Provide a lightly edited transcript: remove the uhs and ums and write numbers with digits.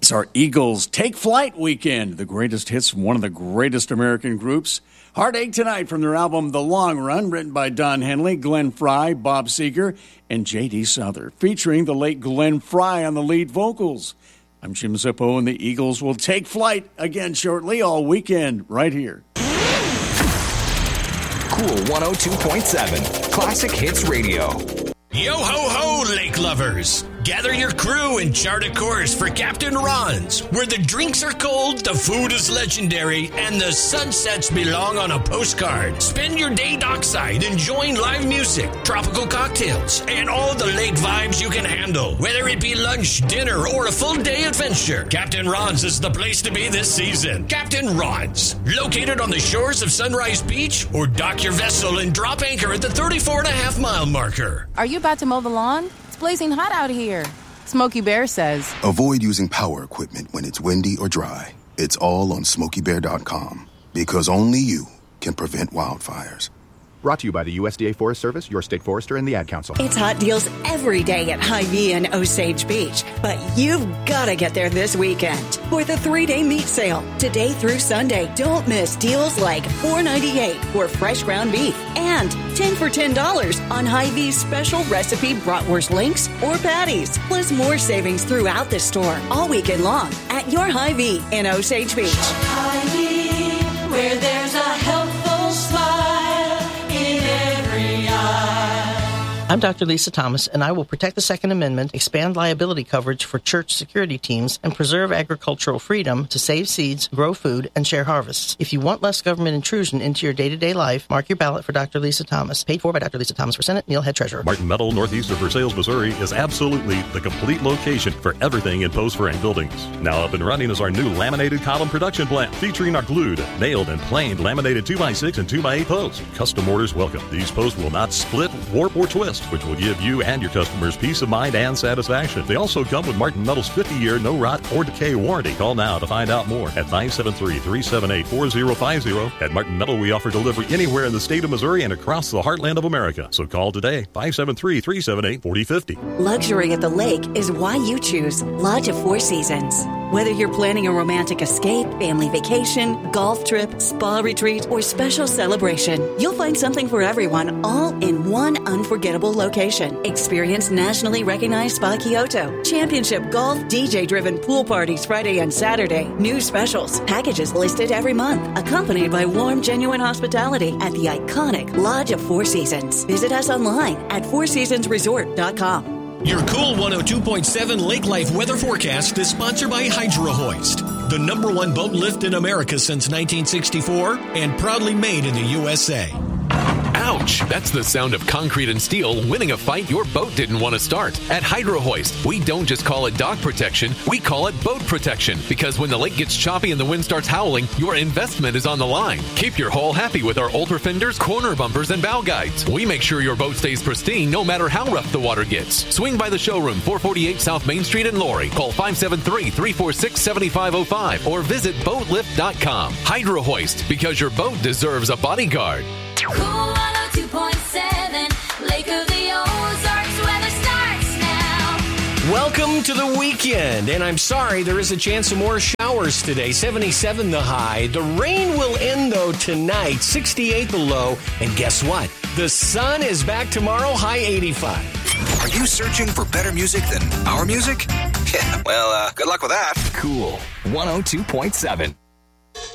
It's our Eagles Take Flight weekend, the greatest hits from one of the greatest American groups. Heartache Tonight from their album The Long Run, written by Don Henley, Glenn Frey, Bob Seger, and J.D. Souther, featuring the late Glenn Frey on the lead vocals. I'm Jim Zippo, and the Eagles will take flight again shortly, all weekend, right here. Cool 102.7, Classic Hits Radio. Yo-ho-ho, lake lovers! Gather your crew and chart a course for Captain Ron's, where the drinks are cold, the food is legendary, and the sunsets belong on a postcard. Spend your day dockside enjoying live music, tropical cocktails, and all the lake vibes you can handle. Whether it be lunch, dinner, or a full-day adventure, Captain Ron's is the place to be this season. Captain Ron's, located on the shores of Sunrise Beach, or dock your vessel and drop anchor at the 34.5-mile marker. Are you about to mow the lawn? It's blazing hot out here. Smokey Bear says, avoid using power equipment when it's windy or dry. It's all on SmokeyBear.com, because only you can prevent wildfires. Brought to you by the USDA Forest Service, your state forester, and the Ad Council. It's hot deals every day at Hy-Vee and Osage Beach, but you've got to get there this weekend for the 3-day meat sale. Today through Sunday, don't miss deals like $4.98 for fresh ground beef and 10 for $10 on Hy-Vee's special recipe bratwurst links or patties. Plus more savings throughout the store all weekend long at your Hy-Vee in Osage Beach. Hy-Vee, where there's a helpful smile. I'm Dr. Lisa Thomas, and I will protect the Second Amendment, expand liability coverage for church security teams, and preserve agricultural freedom to save seeds, grow food, and share harvests. If you want less government intrusion into your day-to-day life, mark your ballot for Dr. Lisa Thomas. Paid for by Dr. Lisa Thomas for Senate, Neil Head Treasurer. Martin Metal, northeast of Versailles, Missouri, is absolutely the complete location for everything in post frame buildings. Now up and running is our new laminated column production plant, featuring our glued, nailed, and planed laminated 2x6 and 2x8 posts. Custom orders welcome. These posts will not split, warp, or twist, which will give you and your customers peace of mind and satisfaction. They also come with Martin Metal's 50-year no rot or decay warranty. Call now to find out more at 573-378-4050. At Martin Metal, we offer delivery anywhere in the state of Missouri and across the heartland of America. So call today, 573-378-4050. Luxury at the lake is why you choose Lodge of Four Seasons. Whether you're planning a romantic escape, family vacation, golf trip, spa retreat, or special celebration, you'll find something for everyone all in one unforgettable location. Experience nationally recognized Spa Kyoto, championship golf, DJ-driven pool parties Friday and Saturday, new specials, packages listed every month, accompanied by warm, genuine hospitality at the iconic Lodge of Four Seasons. Visit us online at fourseasonsresort.com. Your cool 102.7 Lake Life weather forecast is sponsored by Hydro Hoist, the #1 boat lift in America since 1964 and proudly made in the USA. Ouch! That's the sound of concrete and steel winning a fight your boat didn't want to start. At Hydro Hoist, we don't just call it dock protection, we call it boat protection. Because when the lake gets choppy and the wind starts howling, your investment is on the line. Keep your hull happy with our ultra fenders, corner bumpers, and bow guides. We make sure your boat stays pristine no matter how rough the water gets. Swing by the showroom, 448 South Main Street in Laurie. Call 573-346-7505 or visit boatlift.com. Hydro Hoist, because your boat deserves a bodyguard. Cool 102.7, Lake of the Ozarks, weather starts now. Welcome to the weekend, and I'm sorry there is a chance of more showers today. 77 the high. The rain will end, though, tonight. 68 the low. And guess what? The sun is back tomorrow, high 85. Are you searching for better music than our music? Yeah, well, good luck with that. Cool 102.7.